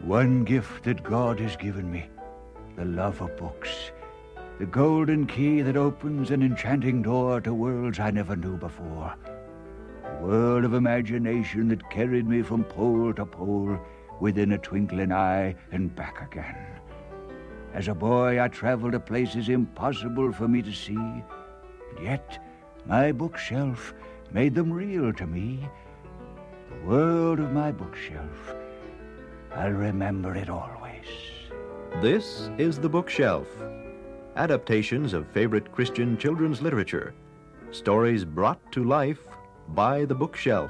One gift that God has given me, the love of books, the golden key that opens an enchanting door to worlds I never knew before. A world of imagination that carried me from pole to pole within a twinkling eye and back again. As a boy, I traveled to places impossible for me to see, and yet my bookshelf made them real to me. The world of my bookshelf, I'll remember it always. This is The Bookshelf. Adaptations of favorite Christian children's literature. Stories brought to life by The Bookshelf.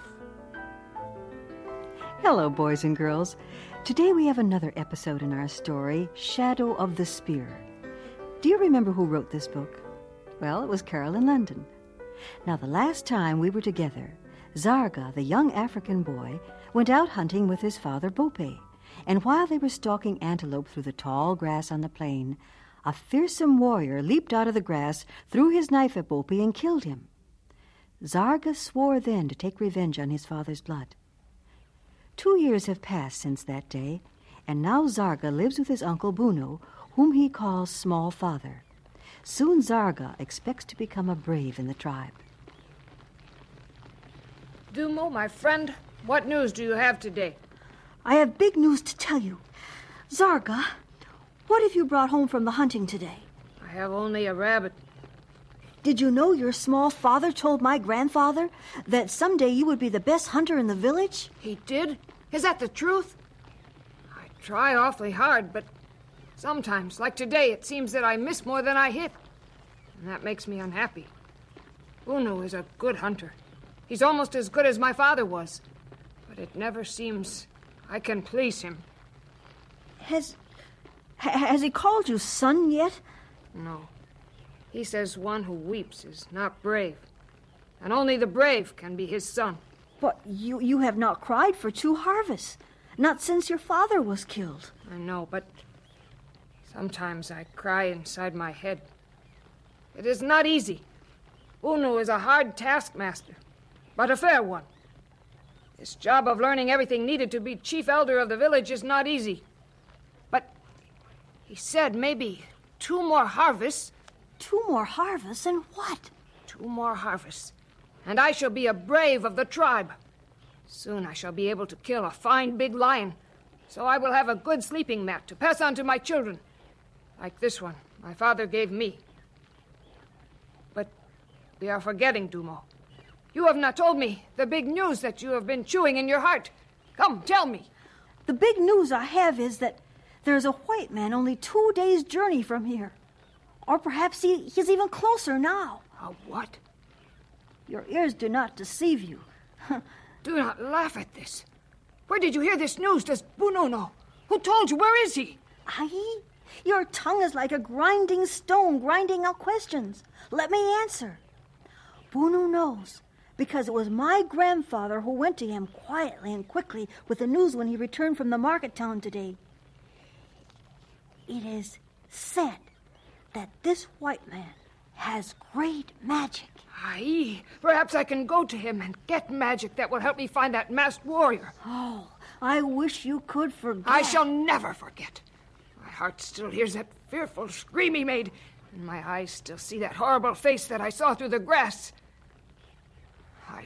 Hello, boys and girls. Today we have another episode in our story, Shadow of the Spear. Do you remember who wrote this book? Well, it was Carolyn London. Now, the last time we were together, Zarga, the young African boy, went out hunting with his father, Bope. And while they were stalking antelope through the tall grass on the plain, a fearsome warrior leaped out of the grass, threw his knife at Bope, and killed him. Zarga swore then to take revenge on his father's blood. 2 years have passed since that day, and now Zarga lives with his uncle Buno, whom he calls Small Father. Soon Zarga expects to become a brave in the tribe. Dumo, my friend, what news do you have today? I have big news to tell you. Zarga, what have you brought home from the hunting today? I have only a rabbit. Did you know your Small Father told my grandfather that someday you would be the best hunter in the village? He did? Is that the truth? I try awfully hard, but sometimes, like today, it seems that I miss more than I hit. And that makes me unhappy. Uno is a good hunter. He's almost as good as my father was. But it never seems I can please him. Has he called you son yet? No. He says one who weeps is not brave. And only the brave can be his son. But you have not cried for 2 harvests. Not since your father was killed. I know, but sometimes I cry inside my head. It is not easy. Uno is a hard taskmaster, but a fair one. This job of learning everything needed to be chief elder of the village is not easy. But he said maybe 2 more harvests. 2 more harvests, and what? 2 more harvests, and I shall be a brave of the tribe. Soon I shall be able to kill a fine big lion, so I will have a good sleeping mat to pass on to my children, like this one my father gave me. But we are forgetting, Dumo. You have not told me the big news that you have been chewing in your heart. Come, tell me. The big news I have is that there's a white man only 2 days' journey from here. Or perhaps he's even closer now. A what? Your ears do not deceive you. Do not laugh at this. Where did you hear this news? Does Buno know? Who told you? Where is he? Your tongue is like a grinding stone grinding out questions. Let me answer. Buno knows, because it was my grandfather who went to him quietly and quickly with the news when he returned from the market town today. It is said that this white man has great magic. Aye, perhaps I can go to him and get magic that will help me find that masked warrior. Oh, I wish you could forget. I shall never forget. My heart still hears that fearful scream he made, and my eyes still see that horrible face that I saw through the grass. I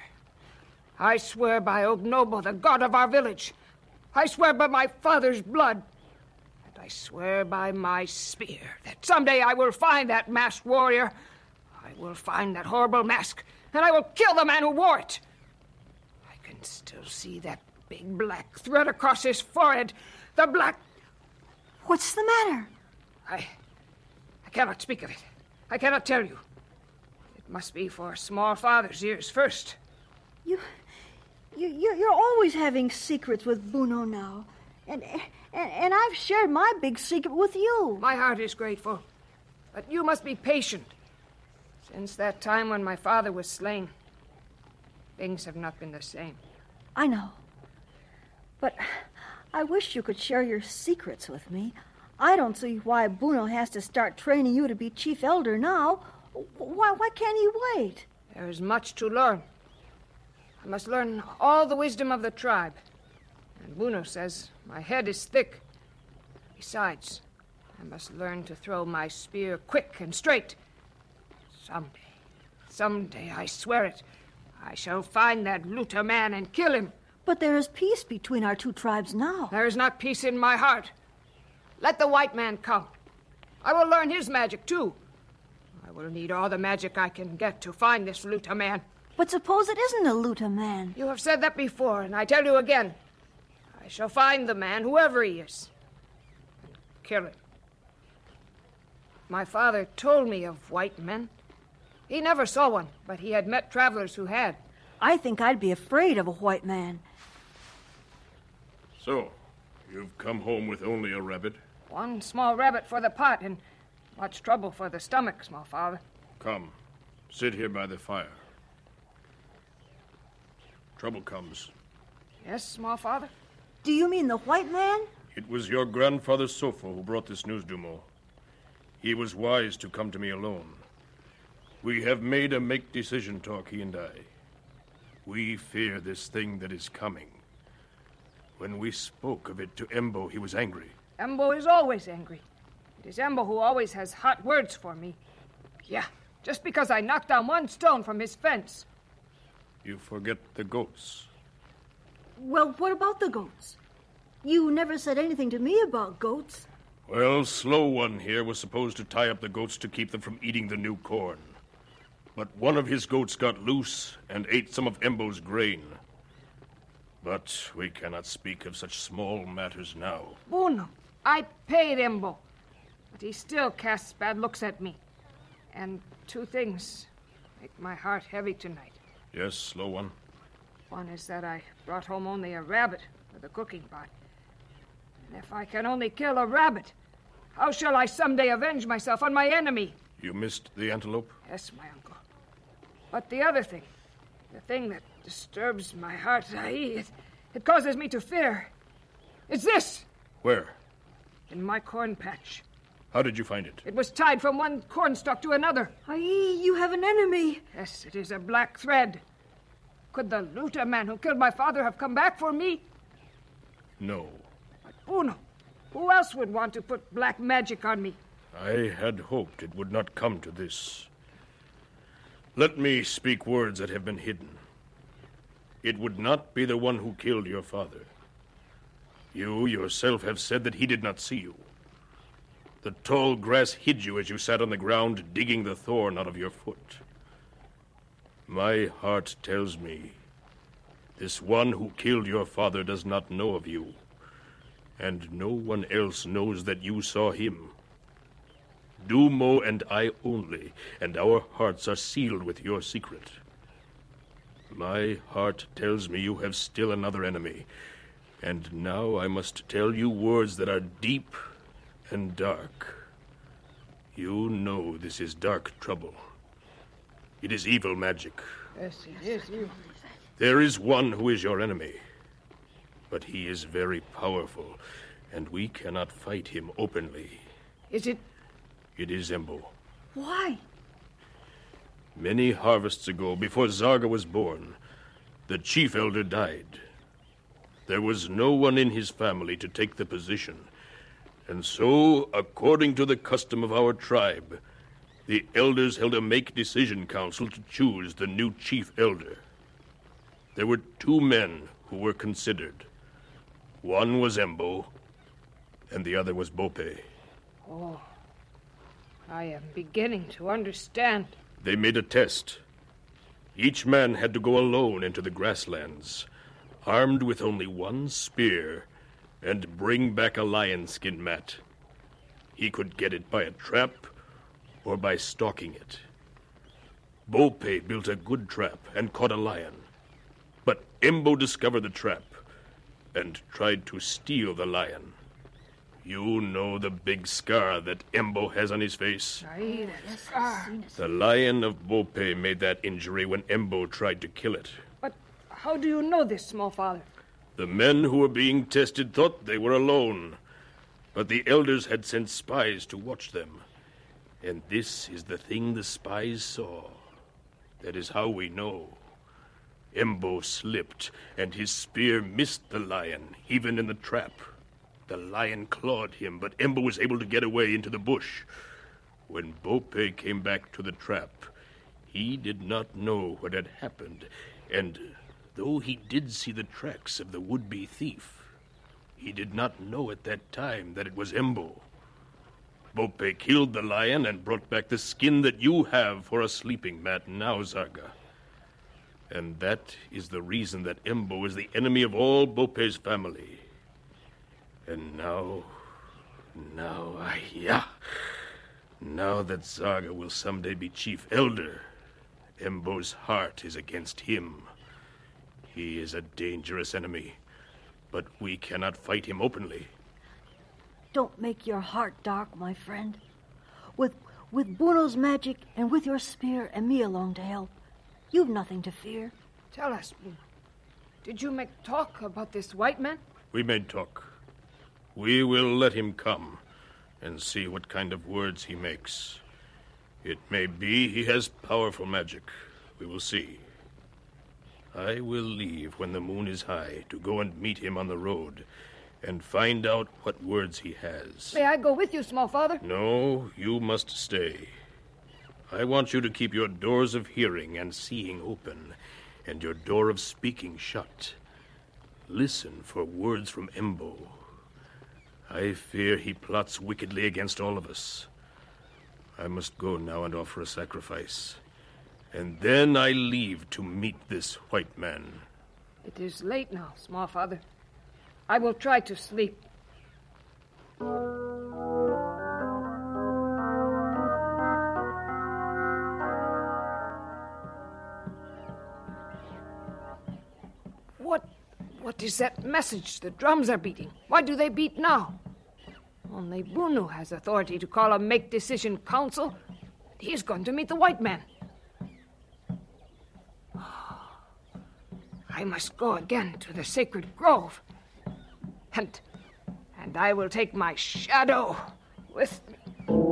swear by Ognobo, the god of our village. I swear by my father's blood. I swear by my spear that someday I will find that masked warrior. I will find that horrible mask, and I will kill the man who wore it. I can still see that big black thread across his forehead. The black... What's the matter? I cannot speak of it. I cannot tell you. It must be for Small Father's ears first. You're always having secrets with Buno now. And I've shared my big secret with you. My heart is grateful, but you must be patient. Since that time when my father was slain, things have not been the same. I know. But I wish you could share your secrets with me. I don't see why Buno has to start training you to be chief elder now. Why can't he wait? There is much to learn. I must learn all the wisdom of the tribe. And Bruno says my head is thick. Besides, I must learn to throw my spear quick and straight. Someday, I swear it, I shall find that Luta man and kill him. But there is peace between our two tribes now. There is not peace in my heart. Let the white man come. I will learn his magic, too. I will need all the magic I can get to find this Luta man. But suppose it isn't a Luta man. You have said that before, and I tell you again. I shall find the man, whoever he is, and kill him. My father told me of white men. He never saw one, but he had met travelers who had. I think I'd be afraid of a white man. So, you've come home with only a rabbit? One small rabbit for the pot, and much trouble for the stomach, small father. Come, sit here by the fire. Trouble comes. Yes, small father? Do you mean the white man? It was your grandfather Sofo who brought this news, Dumo. He was wise to come to me alone. We have made a make-decision talk, he and I. We fear this thing that is coming. When we spoke of it to Embo, he was angry. Embo is always angry. It is Embo who always has hot words for me. Yeah, just because I knocked down one stone from his fence. You forget the goats. Well, what about the goats? You never said anything to me about goats. Well, Slow One here was supposed to tie up the goats to keep them from eating the new corn. But one of his goats got loose and ate some of Embo's grain. But we cannot speak of such small matters now. Bruno, I paid Embo, but he still casts bad looks at me. And two things make my heart heavy tonight. Yes, Slow One. One is that I brought home only a rabbit for the cooking pot. And if I can only kill a rabbit, how shall I someday avenge myself on my enemy? You missed the antelope? Yes, my uncle. But the other thing, the thing that disturbs my heart, it causes me to fear. It's this! Where? In my corn patch. How did you find it? It was tied from one cornstalk to another. You have an enemy. Yes, it is a black thread. Could the Luta man who killed my father have come back for me? No. But Bruno, who else would want to put black magic on me? I had hoped it would not come to this. Let me speak words that have been hidden. It would not be the one who killed your father. You yourself have said that he did not see you. The tall grass hid you as you sat on the ground digging the thorn out of your foot. My heart tells me this one who killed your father does not know of you, and no one else knows that you saw him. Dumo and I only, and our hearts are sealed with your secret. My heart tells me you have still another enemy, and now I must tell you words that are deep and dark. You know this is dark trouble. It is evil magic. Yes, it is you. There is one who is your enemy, but he is very powerful, and we cannot fight him openly. Is it? It is Embo. Why? Many harvests ago, before Zarga was born, the chief elder died. There was no one in his family to take the position, and so, according to the custom of our tribe, the elders held a make-decision council to choose the new chief elder. There were two men who were considered. One was Embo, and the other was Bope. Oh, I am beginning to understand. They made a test. Each man had to go alone into the grasslands, armed with only one spear, and bring back a lion skin mat. He could get it by a trap or by stalking it. Bope built a good trap and caught a lion. But Embo discovered the trap and tried to steal the lion. You know the big scar that Embo has on his face? The lion of Bope made that injury when Embo tried to kill it. But how do you know this, small father? The men who were being tested thought they were alone, but the elders had sent spies to watch them. And this is the thing the spies saw. That is how we know. Embo slipped, and his spear missed the lion, even in the trap. The lion clawed him, but Embo was able to get away into the bush. When Bope came back to the trap, he did not know what had happened, and though he did see the tracks of the would-be thief, he did not know at that time that it was Embo. Bope killed the lion and brought back the skin that you have for a sleeping mat now, Zarga. And that is the reason that Embo is the enemy of all Bope's family. And now that Zarga will someday be chief elder, Embo's heart is against him. He is a dangerous enemy, but we cannot fight him openly. Don't make your heart dark, my friend. With Buno's magic and with your spear and me along to help, you've nothing to fear. Tell us, Buno, did you make talk about this white man? We made talk. We will let him come and see what kind of words he makes. It may be he has powerful magic. We will see. I will leave when the moon is high to go and meet him on the road and find out what words he has. May I go with you, small father? No, you must stay. I want you to keep your doors of hearing and seeing open and your door of speaking shut. Listen for words from Embo. I fear he plots wickedly against all of us. I must go now and offer a sacrifice. And then I leave to meet this white man. It is late now, small father. I will try to sleep. What is that message the drums are beating? Why do they beat now? Only Bunu has authority to call a make-decision council. He is going to meet the white man. I must go again to the sacred grove. And I will take my shadow with me.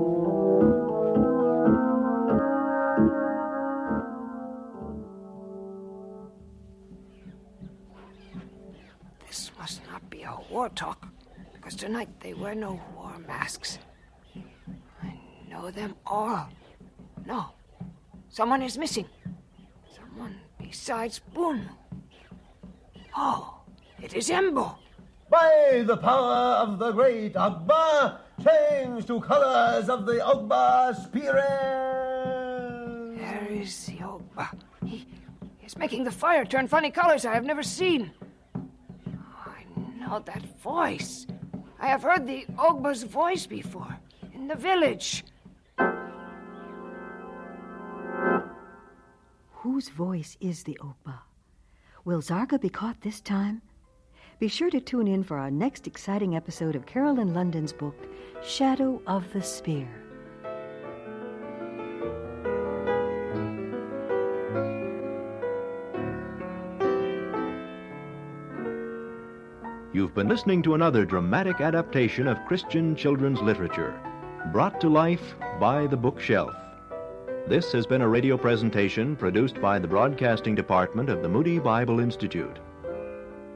This must not be a war talk, because tonight they wear no war masks. I know them all. No, someone is missing. Someone besides Bunu. Oh, it is Embo. By the power of the great Ogba, change to colors of the Ogba spirit. There is the Ogba. He is making the fire turn funny colors I have never seen. I know that voice. I have heard the Ogba's voice before, in the village. Whose voice is the Ogba? Will Zarga be caught this time? Be sure to tune in for our next exciting episode of Carolyn London's book, Shadow of the Spear. You've been listening to another dramatic adaptation of Christian children's literature, brought to life by the Bookshelf. This has been a radio presentation produced by the Broadcasting Department of the Moody Bible Institute.